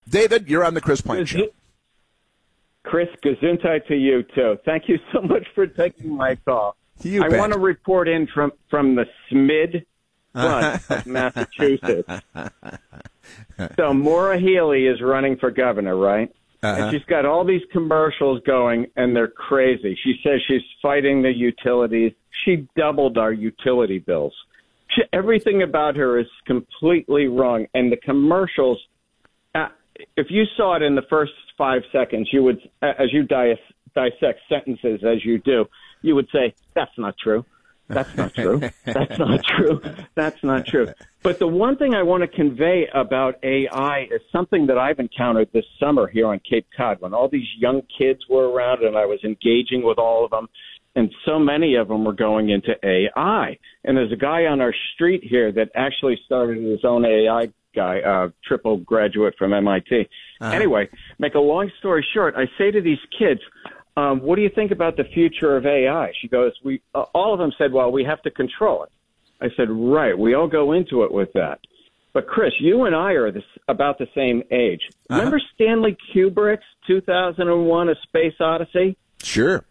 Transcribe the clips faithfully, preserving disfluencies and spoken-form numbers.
David, you're on the Chris Plank Show. Chris, gesundheit to you, too. Thank you so much for taking my call. You I bet. want to report in from, from the SMID front of Massachusetts. So Maura Healey is running for governor, right? Uh-huh. And she's got all these commercials going, and they're crazy. She says she's fighting the utilities. She doubled our utility bills. She, everything about her is completely wrong. And the commercials, uh, if you saw it in the first five seconds, you would, as you dis- dissect sentences as you do, you would say, that's not true. That's not true. That's not true. That's not true. But the one thing I want to convey about A I is something that I've encountered this summer here on Cape Cod when all these young kids were around and I was engaging with all of them. And so many of them were going into A I. And there's a guy on our street here that actually started his own A I guy, uh, triple graduate from M I T. Uh-huh. Anyway, make a long story short, I say to these kids, um, what do you think about the future of A I? She goes, we, uh, all of them said, well, we have to control it. I said, right, we all go into it with that. But, Chris, you and I are this, about the same age. Uh-huh. Remember Stanley Kubrick's two thousand one, A Space Odyssey? Sure.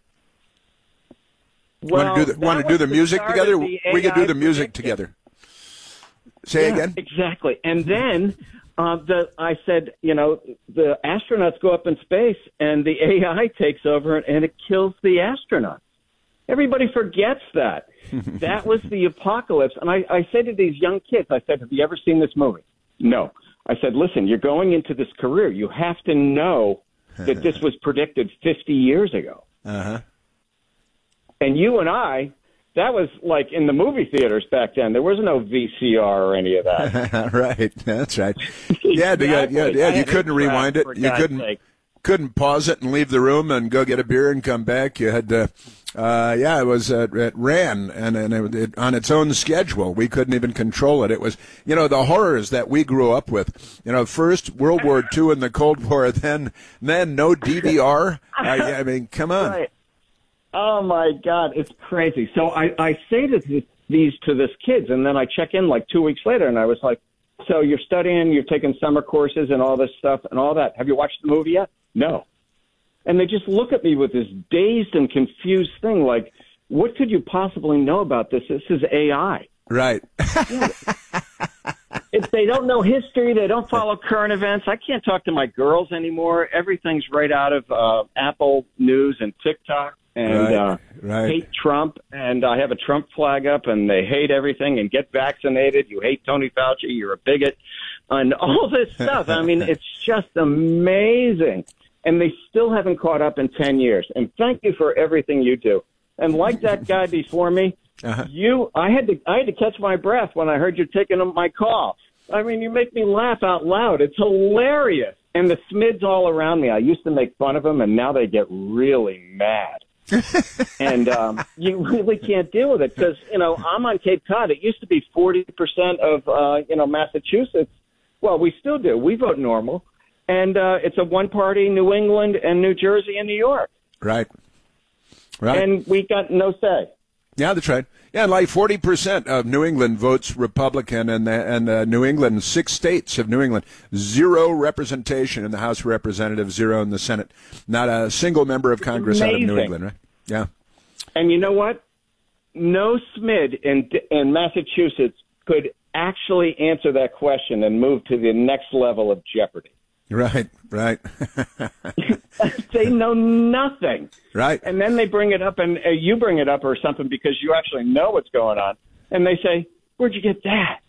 Well, want to do the, want to do the music together? The we could do the music together. Say yeah, again? Exactly. And then uh, the I said, you know, the astronauts go up in space, and the A I takes over, and it kills the astronauts. Everybody forgets that. That was the apocalypse. And I, I said to these young kids, I said, have you ever seen this movie? No. I said, listen, you're going into this career. You have to know that this was predicted fifty years ago. Uh-huh. And you and I, that was like in the movie theaters back then. There was no V C R or any of that. Right. That's right. Yeah, exactly. yeah, yeah, yeah. You couldn't rewind it. You couldn't sake. couldn't pause it and leave the room and go get a beer and come back. You had to, uh, yeah, it was, uh, it ran and, and it, it, on its own schedule. We couldn't even control it. It was, you know, the horrors that we grew up with. You know, first World War Two and the Cold War, then, then no D V R. I, I mean, come on. Right. Oh, my God, it's crazy. So I, I say to th- these to this kids, and then I check in like two weeks later, and I was like, so you're studying, you're taking summer courses and all this stuff and all that. Have you watched the movie yet? No. And they just look at me with this dazed and confused thing like, what could you possibly know about this? This is A I. Right. Yeah. If they don't know history, they don't follow current events. I can't talk to my girls anymore. Everything's right out of uh, Apple News and TikTok. And right, uh, right. hate Trump, and I have a Trump flag up, and they hate everything, and get vaccinated. You hate Tony Fauci, you're a bigot, and all this stuff. I mean, it's just amazing. And they still haven't caught up in ten years. And thank you for everything you do. And like that guy before me, uh-huh. you, I had to, I had to catch my breath when I heard you taking my call. I mean, you make me laugh out loud. It's hilarious. And the Smids all around me, I used to make fun of them, and now they get really mad. and um, you really can't deal with it because, you know, I'm on Cape Cod. It used to be forty percent of, uh, you know, Massachusetts. Well, we still do. We vote normal. And uh, it's a one-party New England and New Jersey and New York. Right. Right. And we got no say. Yeah, that's right. Yeah, like forty percent of New England votes Republican, and the, and uh, New England, six states of New England, zero representation in the House of Representatives, zero in the Senate. Not a single member of Congress out of New England, right? Yeah. And you know what? No Smid in, in Massachusetts could actually answer that question and move to the next level of jeopardy. Right, right. They know nothing. Right. And then they bring it up, and uh, you bring it up or something because you actually know what's going on. And they say, where'd you get that?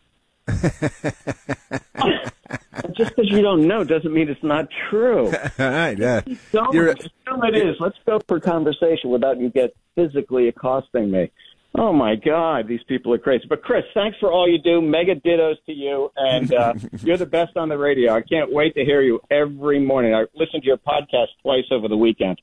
Just because you don't know doesn't mean it's not true. Right, yeah. Don't You're, assume it is. Let's go for conversation without you get physically accosting me. Oh, my God, these people are crazy. But, Chris, thanks for all you do. Mega dittos to you, and uh, you're the best on the radio. I can't wait to hear you every morning. I listened to your podcast twice over the weekend.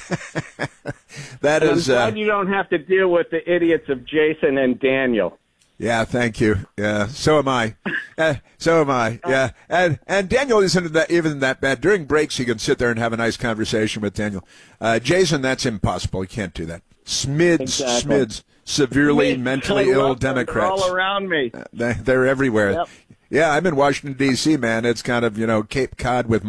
That and is. I'm glad uh, you don't have to deal with the idiots of Jason and Daniel. Yeah, thank you. Yeah, so am I. Uh, so am I. Yeah, and and Daniel isn't that, even that bad. During breaks, you can sit there and have a nice conversation with Daniel. Uh, Jason, that's impossible. You can't do that. Smids, exactly. Smids, severely Smids, mentally I ill love them. Democrats. They're all around me. Uh, they, they're everywhere. Yep. Yeah, I'm in Washington, D C, man. It's kind of, you know, Cape Cod with